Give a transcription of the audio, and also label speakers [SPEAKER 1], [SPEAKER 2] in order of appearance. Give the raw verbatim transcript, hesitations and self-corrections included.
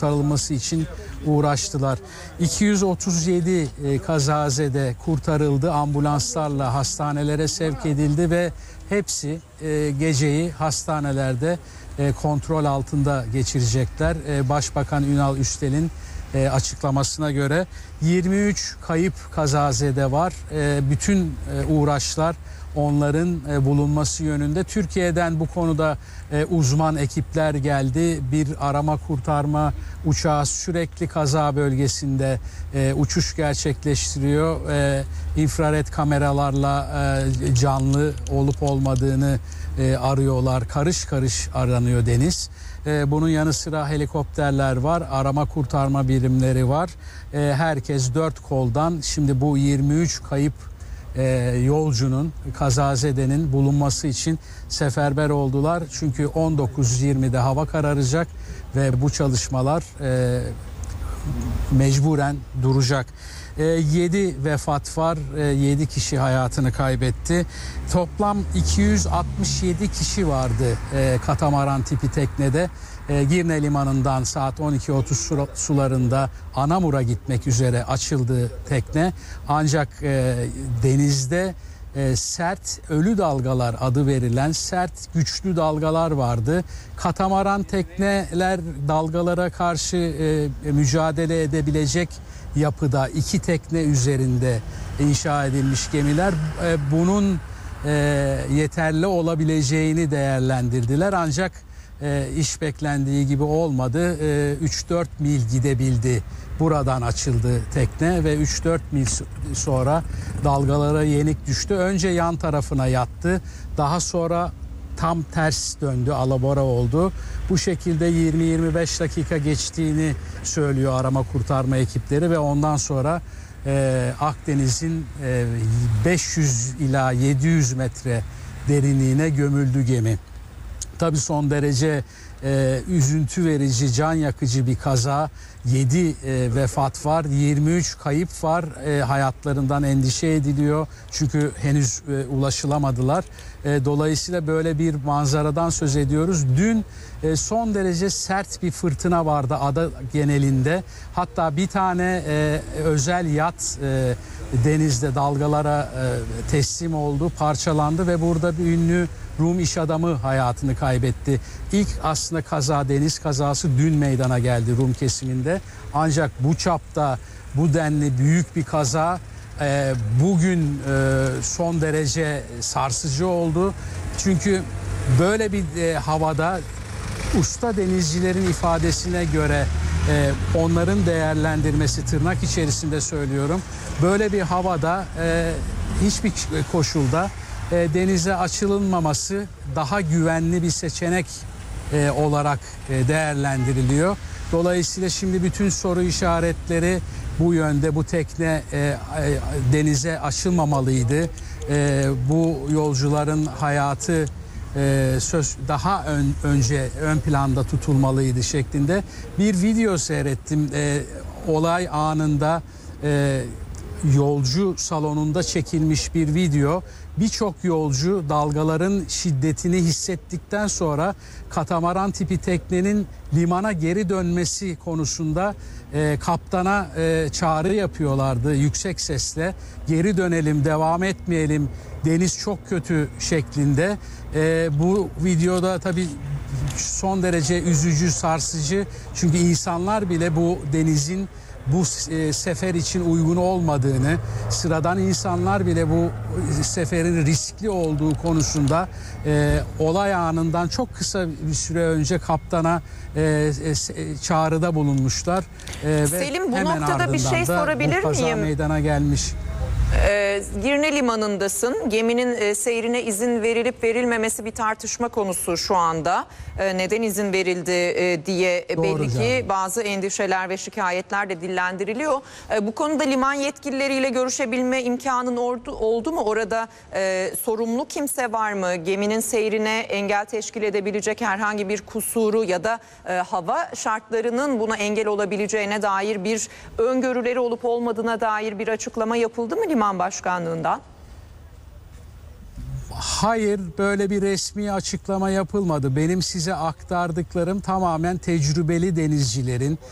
[SPEAKER 1] kurtarılması için uğraştılar. iki yüz otuz yedi kazazede kurtarıldı, ambulanslarla hastanelere sevk edildi ve hepsi geceyi hastanelerde kontrol altında geçirecekler. Başbakan Ünal Üstel'in açıklamasına göre yirmi üç kayıp kazazede var. Bütün uğraşlar onların bulunması yönünde. Türkiye'den bu konuda uzman ekipler geldi. Bir arama kurtarma uçağı sürekli kaza bölgesinde uçuş gerçekleştiriyor. İnfrared kameralarla canlı olup olmadığını arıyorlar. Karış karış aranıyor deniz. Bunun yanı sıra helikopterler var, arama kurtarma birimleri var. Herkes dört koldan şimdi bu yirmi üç kayıp yolcunun, kazazedenin bulunması için seferber oldular. Çünkü on dokuz yirmide hava kararacak ve bu çalışmalar mecburen duracak. yedi vefat var, yedi kişi hayatını kaybetti. Toplam iki yüz altmış yedi kişi vardı katamaran tipi teknede. Girne Limanı'ndan saat on iki otuz sularında Anamur'a gitmek üzere açıldı tekne. Ancak denizde sert ölü dalgalar adı verilen sert güçlü dalgalar vardı. Katamaran tekneler dalgalara karşı mücadele edebilecek yapıda, iki tekne üzerinde inşa edilmiş gemiler. Bunun yeterli olabileceğini değerlendirdiler. Ancak iş beklendiği gibi olmadı. üç dört mil gidebildi. Buradan açıldı tekne ve üç dört mil sonra dalgalara yenik düştü. Önce yan tarafına yattı. Daha sonra tam ters döndü, alabora oldu. Bu şekilde yirmi yirmi beş dakika geçtiğini söylüyor arama kurtarma ekipleri ve ondan sonra e, Akdeniz'in e, beş yüz ila yedi yüz metre derinliğine gömüldü gemi. Tabii son derece e, üzüntü verici, can yakıcı bir kaza. yedi e, vefat var, yirmi üç kayıp var. E, hayatlarından endişe ediliyor. Çünkü henüz e, ulaşılamadılar. E, dolayısıyla böyle bir manzaradan söz ediyoruz. Dün e, son derece sert bir fırtına vardı ada genelinde. Hatta bir tane e, özel yat e, denizde dalgalara e, teslim oldu, parçalandı ve burada bir ünlü Rum iş adamı hayatını kaybetti. İlk aslında kaza, deniz kazası dün meydana geldi Rum kesiminde. Ancak bu çapta, bu denli büyük bir kaza e, bugün e, son derece sarsıcı oldu. Çünkü böyle bir e, havada usta denizcilerin ifadesine göre e, onların değerlendirmesi, tırnak içerisinde söylüyorum, böyle bir havada e, hiçbir koşulda E, denize açılınmaması daha güvenli bir seçenek e, olarak e, değerlendiriliyor. Dolayısıyla şimdi bütün soru işaretleri bu yönde. Bu tekne e, e, denize açılmamalıydı. E, bu yolcuların hayatı e, söz daha ön, önce ön planda tutulmalıydı şeklinde bir video seyrettim. E, olay anında e, yolcu salonunda çekilmiş bir video. Birçok yolcu dalgaların şiddetini hissettikten sonra katamaran tipi teknenin limana geri dönmesi konusunda e, kaptana e, çağrı yapıyorlardı yüksek sesle. Geri dönelim, devam etmeyelim, deniz çok kötü şeklinde. E, bu videoda tabii son derece üzücü, sarsıcı. Çünkü insanlar bile bu denizin bu sefer için uygun olmadığını, sıradan insanlar bile bu seferin riskli olduğu konusunda e, olay anından çok kısa bir süre önce kaptana e, e, çağrıda bulunmuşlar. E,
[SPEAKER 2] Selim, bu
[SPEAKER 1] hemen
[SPEAKER 2] noktada bir şey sorabilir
[SPEAKER 1] bu kaza
[SPEAKER 2] miyim?
[SPEAKER 1] meydana gelmiş.
[SPEAKER 2] Ee, Girne Limanı'ndasın. Geminin e, seyrine izin verilip verilmemesi bir tartışma konusu şu anda. E, neden izin verildi e, diye
[SPEAKER 1] Doğru
[SPEAKER 2] belli ki
[SPEAKER 1] canım.
[SPEAKER 2] bazı endişeler ve şikayetler de dillendiriliyor. E, bu konuda liman yetkilileriyle görüşebilme imkanın oldu, oldu mu? Orada e, sorumlu kimse var mı? Geminin seyrine engel teşkil edebilecek herhangi bir kusuru ya da e, hava şartlarının buna engel olabileceğine dair bir öngörüleri olup olmadığına dair bir açıklama yapıldı mı liman başkanlığından?
[SPEAKER 1] Hayır, böyle bir resmi açıklama yapılmadı. Benim size aktardıklarım tamamen tecrübeli denizcilerin,